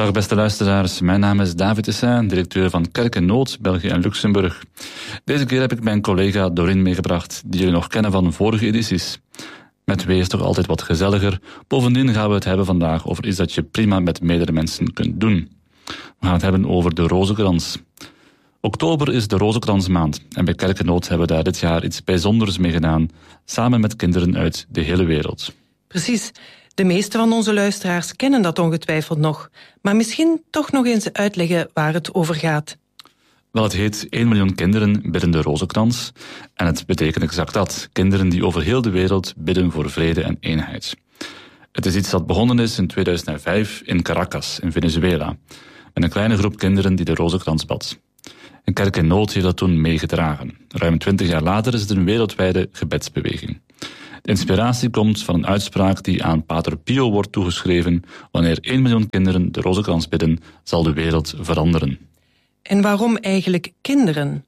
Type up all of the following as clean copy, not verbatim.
Dag beste luisteraars, mijn naam is David Tessin, directeur van Kerk en Nood, België en Luxemburg. Deze keer heb ik mijn collega Doreen meegebracht, die jullie nog kennen van vorige edities. Met twee is toch altijd wat gezelliger. Bovendien gaan we het hebben vandaag over iets dat je prima met meerdere mensen kunt doen. We gaan het hebben over de rozenkrans. Oktober is de rozenkransmaand en bij Kerk en Nood hebben we daar dit jaar iets bijzonders mee gedaan, samen met kinderen uit de hele wereld. Precies. De meeste van onze luisteraars kennen dat ongetwijfeld nog, maar misschien toch nog eens uitleggen waar het over gaat. Wel, het heet 1 miljoen kinderen bidden de rozenkrans en het betekent exact dat, kinderen die over heel de wereld bidden voor vrede en eenheid. Het is iets dat begonnen is in 2005 in Caracas, in Venezuela, met een kleine groep kinderen die de rozenkrans bad. En Kerk en Nood heeft dat toen meegedragen. Ruim 20 jaar later is het een wereldwijde gebedsbeweging. De inspiratie komt van een uitspraak die aan Pater Pio wordt toegeschreven: wanneer 1 miljoen kinderen de rozenkrans bidden, zal de wereld veranderen. En waarom eigenlijk kinderen?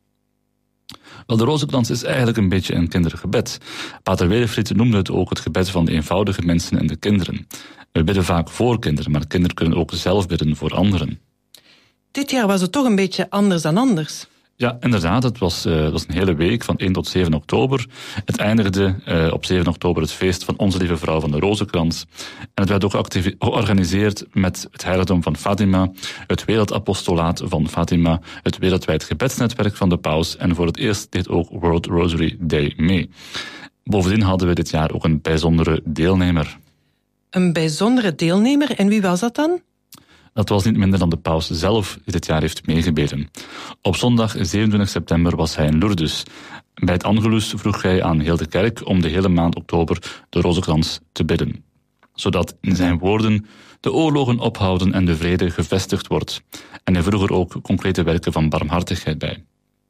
Wel, de rozenkrans is eigenlijk een beetje een kindergebed. Pater Wedefried noemde het ook het gebed van de eenvoudige mensen en de kinderen. We bidden vaak voor kinderen, maar kinderen kunnen ook zelf bidden voor anderen. Dit jaar was het toch een beetje anders dan anders. Ja, inderdaad. Het was een hele week, van 1 tot 7 oktober. Het eindigde op 7 oktober het feest van Onze Lieve Vrouw van de Rozenkrans. En het werd ook georganiseerd met het heiligdom van Fatima, het Wereldapostolaat van Fatima, het wereldwijd gebedsnetwerk van de paus en voor het eerst deed ook World Rosary Day mee. Bovendien hadden we dit jaar ook een bijzondere deelnemer. Een bijzondere deelnemer? En wie was dat dan? Dat was niet minder dan de paus zelf die dit jaar heeft meegebeden. Op zondag 27 september was hij in Lourdes. Bij het Angelus vroeg hij aan heel de kerk om de hele maand oktober de rozenkrans te bidden. Zodat, in zijn woorden, de oorlogen ophouden en de vrede gevestigd wordt. En hij vroeg er ook concrete werken van barmhartigheid bij.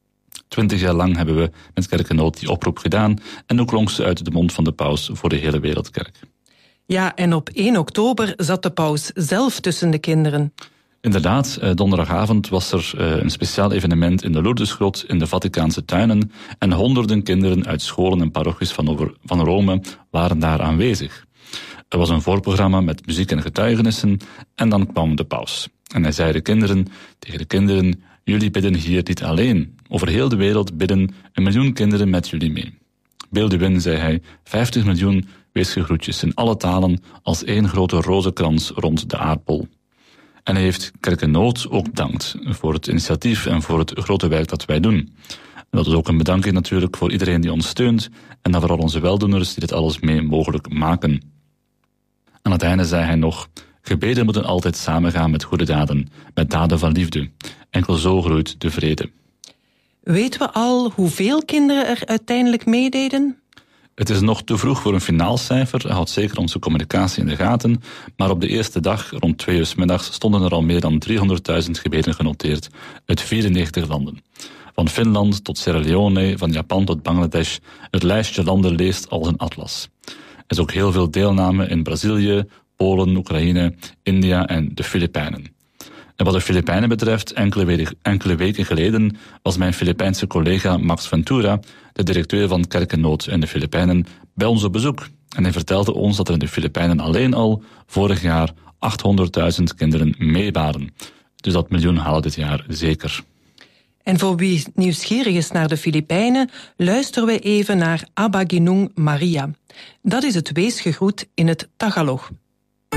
20 jaar lang hebben we met Kerk en Nood die oproep gedaan en ook klonk ze uit de mond van de paus voor de hele wereldkerk. Ja, en op 1 oktober zat de paus zelf tussen de kinderen. Inderdaad, donderdagavond was er een speciaal evenement in de Lourdesgrot in de Vaticaanse tuinen en honderden kinderen uit scholen en parochies van Rome waren daar aanwezig. Er was een voorprogramma met muziek en getuigenissen en dan kwam de paus. En hij zei tegen de kinderen, jullie bidden hier niet alleen. Over heel de wereld bidden 1 miljoen kinderen met jullie mee. Beeld u in, zei hij, 50 miljoen weesgegroetjes in alle talen als één grote rozenkrans rond de aardbol. En hij heeft Kerk en Nood ook bedankt voor het initiatief en voor het grote werk dat wij doen. Dat is ook een bedankje natuurlijk voor iedereen die ons steunt en dan vooral onze weldoeners die dit alles mee mogelijk maken. Aan het einde zei hij nog, gebeden moeten altijd samengaan met goede daden, met daden van liefde. Enkel zo groeit de vrede. Weten we al hoeveel kinderen er uiteindelijk meededen? Het is nog te vroeg voor een finaal cijfer, houdt zeker onze communicatie in de gaten, maar op de eerste dag, rond 2 uur 's middags, stonden er al meer dan 300.000 gebeden genoteerd uit 94 landen. Van Finland tot Sierra Leone, van Japan tot Bangladesh, het lijstje landen leest als een atlas. Er is ook heel veel deelname in Brazilië, Polen, Oekraïne, India en de Filipijnen. En wat de Filipijnen betreft, enkele weken geleden was mijn Filipijnse collega Max Ventura, de directeur van Kerk en Nood in de Filipijnen, bij ons op bezoek. En hij vertelde ons dat er in de Filipijnen alleen al vorig jaar 800.000 kinderen mee waren. Dus dat miljoen halen dit jaar zeker. En voor wie nieuwsgierig is naar de Filipijnen, luisteren we even naar Aba Ginung Maria. Dat is het weesgegroet in het Tagalog.